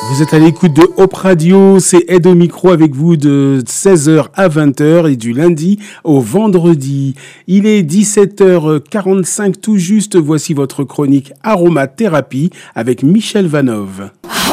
Vous êtes à l'écoute de Hop Radio, c'est Ed au micro avec vous de 16h à 20h et du lundi au vendredi. Il est 17h45 tout juste, voici votre chronique Aromathérapie avec Michel Vanov.